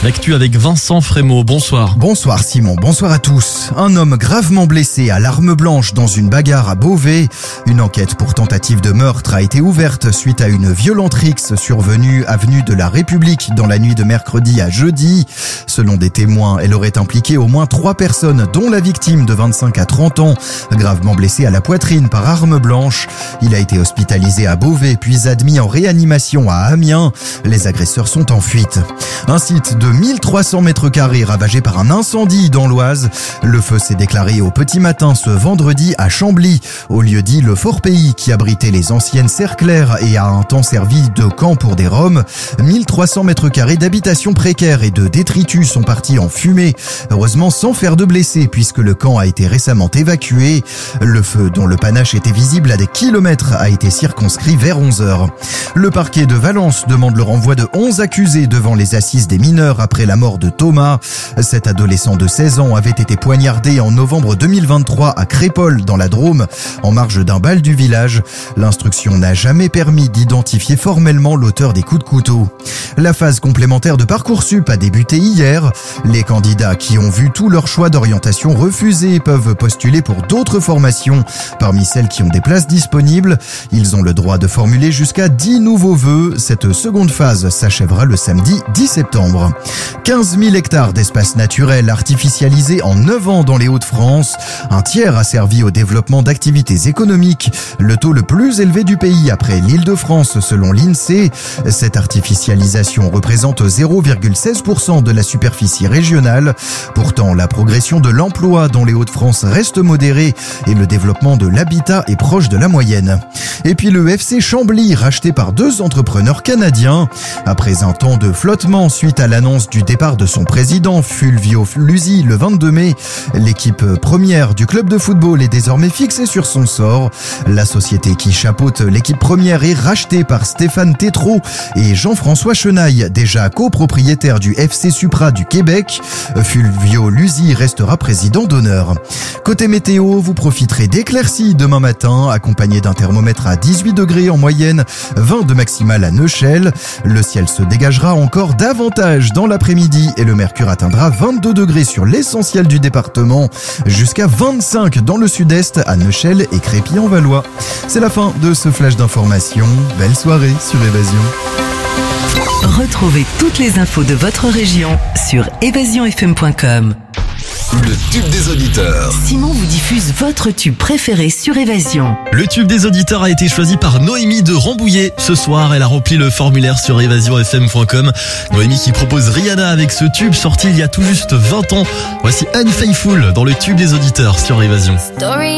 L'actu avec Vincent Frémaux, bonsoir. Bonsoir Simon, bonsoir à tous. Un homme gravement blessé à l'arme blanche dans une bagarre à Beauvais. Une enquête pour tentative de meurtre a été ouverte suite à une violente rixe survenue avenue de la République dans la nuit de mercredi à jeudi. Selon des témoins, elle aurait impliqué au moins 3 personnes, dont la victime de 25 à 30 ans, gravement blessée à la poitrine par arme blanche. Il a été hospitalisé à Beauvais puis admis en réanimation à Amiens. Les agresseurs sont en fuite. Un site de 1300 mètres carrés ravagé par un incendie dans l'Oise. Le feu s'est déclaré au petit matin ce vendredi à Chambly, au lieu-dit Le Fort Pays qui abritait les anciennes serres claires et a un temps servi de camp pour des Roms. 1300 mètres carrés d'habitations précaires et de détritus sont partis en fumée. Heureusement sans faire de blessés puisque le camp a été récemment évacué. Le feu, dont le panache était visible à des kilomètres, a été circonscrit vers 11h. Le parquet de Valence demande le renvoi de 11 accusés devant les assises des mineurs après la mort de Thomas. Cet adolescent de 16 ans avait été poignardé en novembre 2023 à Crépol dans la Drôme, en marge d'un bal du village. L'instruction n'a jamais permis d'identifier formellement l'auteur des coups de couteau. La phase complémentaire de Parcoursup a débuté hier. Les candidats qui ont vu tout leur choix d'orientation refusé peuvent postuler pour d'autres formations. Parmi celles qui ont des places disponibles, ils ont le droit de formuler jusqu'à 10 nouveaux vœux. Cette seconde phase s'achèvera le samedi 10 septembre. 15 000 hectares d'espace naturel artificialisés en 9 ans dans les Hauts-de-France. Un tiers a servi au développement d'activités économiques, le taux le plus élevé du pays après l'Île-de-France selon l'INSEE. Cette artificialisation représente 0,16% de la superficie régionale. Pourtant, la progression de l'emploi dans les Hauts-de-France reste modérée et le développement de l'habitat est proche de la moyenne. Et puis le FC Chambly, racheté par 2 entrepreneurs canadiens. Après un temps de flottement suite à l'annonce du départ de son président Fulvio Luzi le 22 mai, l'équipe première du club de football est désormais fixée sur son sort. La société qui chapeaute l'équipe première est rachetée par Stéphane Tétrault et Jean-François Chenaille, déjà copropriétaire du FC Supra du Québec. Fulvio Luzi restera président d'honneur. Côté météo, vous profiterez d'éclaircies demain matin, accompagné d'un thermomètre à 18 degrés en moyenne, 20 de maximale à Neuchâtel. Le ciel se dégagera encore davantage dans l'après-midi et le mercure atteindra 22 degrés sur l'essentiel du département, jusqu'à 25 dans le sud-est à Neuchâtel et Crépy-en-Valois. C'est la fin de ce flash d'information. Belle soirée sur Évasion. Retrouvez toutes les infos de votre région sur évasionfm.com. Le tube des auditeurs. Simon vous diffuse votre tube préféré sur Évasion. Le tube des auditeurs a été choisi par Noémie de Rambouillet. Ce soir, elle a rempli le formulaire sur évasionfm.com. Noémie qui propose Rihanna avec ce tube sorti il y a tout juste 20 ans. Voici Unfaithful dans le tube des auditeurs sur Évasion.